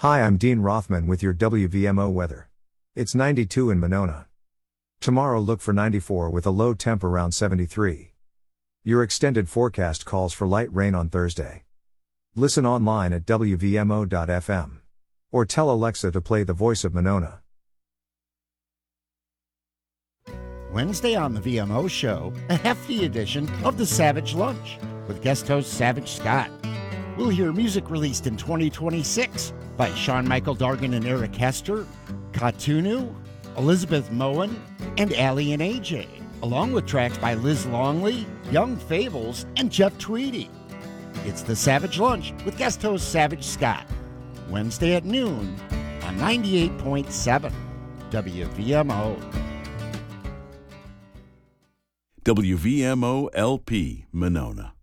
Hi, I'm Dean Rothman with your WVMO weather. It's 92 in Monona. Tomorrow look for 94 with a low temp around 73. Your extended forecast calls for light rain on Thursday. Listen online at WVMO.fm. Or tell Alexa to play The Voice of Monona. Wednesday on the VMO show, a hefty edition of the Savage Lunch with guest host Savage Scott. We'll hear music released in 2026 by Sean Michael Dargan and Eric Hester, Katunu, Elizabeth Moen, and Allie and AJ, along with tracks by Liz Longley, Young Fables, and Jeff Tweedy. It's the Savage Lunch with guest host Savage Scott, Wednesday at noon on 98.7 WVMO. WVMO LP, Monona.